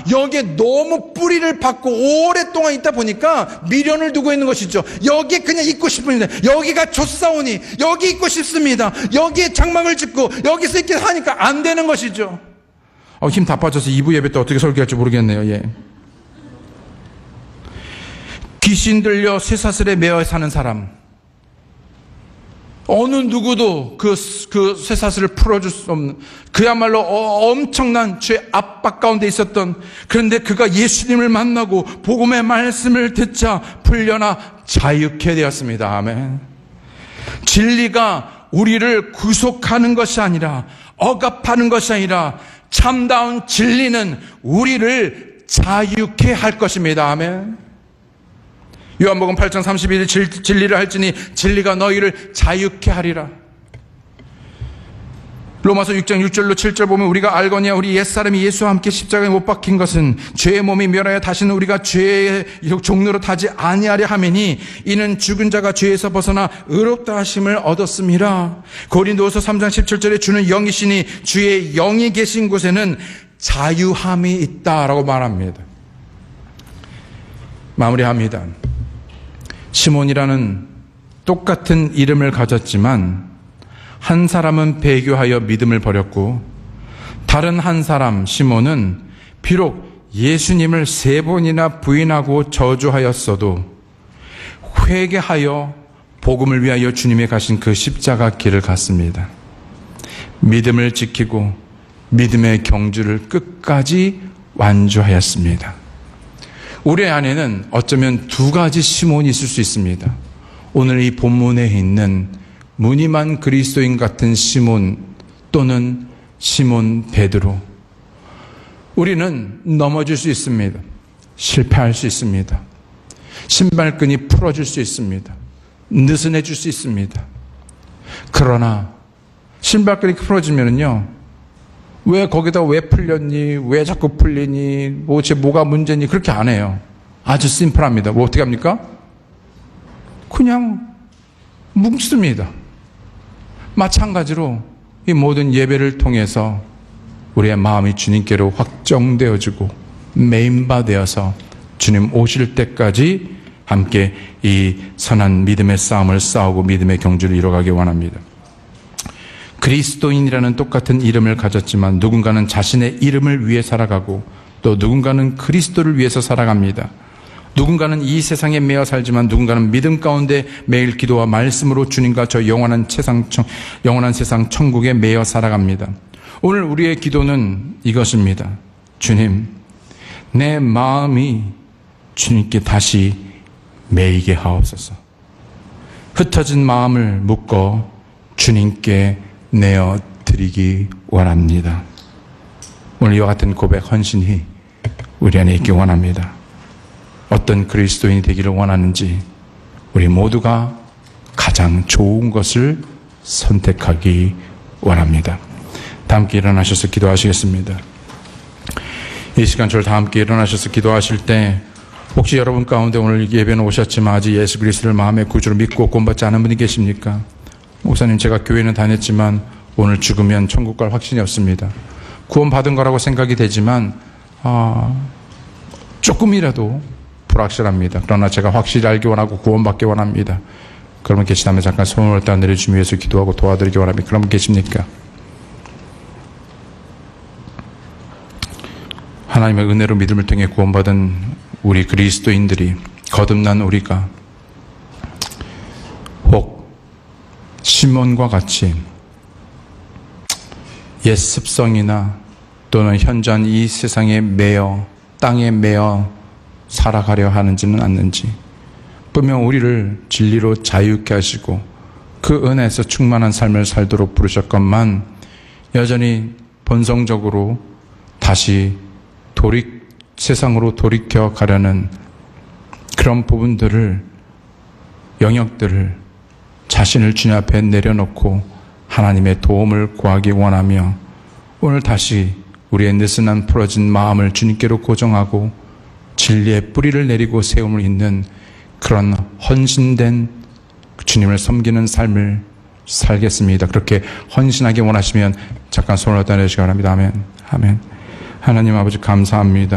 여기에 너무 뿌리를 받고 오랫동안 있다 보니까 미련을 두고 있는 것이죠. 여기에 그냥 있고 싶습니다. 여기가 좋사오니 여기 있고 싶습니다. 여기에 장막을 짓고 여기서 이렇게 하니까 안 되는 것이죠. 힘 다 빠져서 2부 예배 때 어떻게 설교할지 모르겠네요. 예. 귀신 들려 쇠사슬에 매어 사는 사람, 어느 누구도 그 쇠사슬을 풀어줄 수 없는, 그야말로 엄청난 죄 압박 가운데 있었던, 그런데 그가 예수님을 만나고 복음의 말씀을 듣자 풀려나 자유케 되었습니다. 아멘. 진리가 우리를 구속하는 것이 아니라, 억압하는 것이 아니라, 참다운 진리는 우리를 자유케 할 것입니다. 아멘. 요한복음 8장 31절 진리를 할지니 진리가 너희를 자유케 하리라. 로마서 6장 6절로 7절 보면 우리가 알거니와 우리 옛사람이 예수와 함께 십자가에 못 박힌 것은 죄의 몸이 멸하여 다시는 우리가 죄의 종로로 타지 아니하려 함이니 이는 죽은 자가 죄에서 벗어나 의롭다 하심을 얻었음이라. 고린도후서 3장 17절에 주는 영이시니 주의 영이 계신 곳에는 자유함이 있다라고 말합니다. 마무리합니다. 시몬이라는 똑같은 이름을 가졌지만 한 사람은 배교하여 믿음을 버렸고 다른 한 사람 시몬은 비록 예수님을 3번이나 부인하고 저주하였어도 회개하여 복음을 위하여 주님이 가신 그 십자가 길을 갔습니다. 믿음을 지키고 믿음의 경주를 끝까지 완주하였습니다. 우리 안에는 어쩌면 2가지 시몬이 있을 수 있습니다. 오늘 이 본문에 있는 무늬만 그리스도인 같은 시몬 또는 시몬 베드로. 우리는 넘어질 수 있습니다. 실패할 수 있습니다. 신발끈이 풀어질 수 있습니다. 느슨해질 수 있습니다. 그러나 신발끈이 풀어지면은요, 왜 거기다 왜 풀렸니? 왜 자꾸 풀리니? 뭐가 문제니? 그렇게 안 해요. 아주 심플합니다. 뭐 어떻게 합니까? 그냥 뭉칩니다. 마찬가지로 이 모든 예배를 통해서 우리의 마음이 주님께로 확정되어지고 메인바되어서 주님 오실 때까지 함께 이 선한 믿음의 싸움을 싸우고 믿음의 경주를 이뤄가기 원합니다. 그리스도인이라는 똑같은 이름을 가졌지만 누군가는 자신의 이름을 위해 살아가고 또 누군가는 그리스도를 위해서 살아갑니다. 누군가는 이 세상에 매여 살지만 누군가는 믿음 가운데 매일 기도와 말씀으로 주님과 저 영원한 세상 천국에 매여 살아갑니다. 오늘 우리의 기도는 이것입니다. 주님, 내 마음이 주님께 다시 매이게 하옵소서. 흩어진 마음을 묶어 주님께 내어드리기 원합니다. 오늘 이와 같은 고백, 헌신이 우리 안에 있기 원합니다. 어떤 그리스도인이 되기를 원하는지 우리 모두가 가장 좋은 것을 선택하기 원합니다. 다 함께 일어나셔서 기도하시겠습니다. 이 시간 저를 다 함께 일어나셔서 기도하실 때 혹시 여러분 가운데 오늘 예배는 오셨지만 아직 예수 그리스도를 마음의 구주로 믿고 구원받지 않은 분이 계십니까? 목사님, 제가 교회는 다녔지만 오늘 죽으면 천국 갈 확신이 없습니다. 구원받은 거라고 생각이 되지만 조금이라도 불확실합니다. 그러나 제가 확실히 알기 원하고 구원받기 원합니다. 그러면 계시다면 잠깐 손을 딱 내려주기 위해서 기도하고 도와드리기 원합니다. 그러면 계십니까? 하나님의 은혜로 믿음을 통해 구원받은 우리 그리스도인들이, 거듭난 우리가 혹 시몬과 같이 옛 습성이나 또는 현저한 이 세상에 매여, 땅에 매여 살아가려 하는지는 않는지, 분명 우리를 진리로 자유케 하시고 그 은혜에서 충만한 삶을 살도록 부르셨건만 여전히 본성적으로 다시 세상으로 돌이켜 가려는 그런 부분들을, 영역들을 자신을 주님 앞에 내려놓고 하나님의 도움을 구하기 원하며 오늘 다시 우리의 느슨한 풀어진 마음을 주님께로 고정하고 진리의 뿌리를 내리고 세움을 잇는 그런 헌신된 주님을 섬기는 삶을 살겠습니다. 그렇게 헌신하기 원하시면 잠깐 손을 내려주시기 바랍니다. 아멘. 아멘. 하나님 아버지 감사합니다.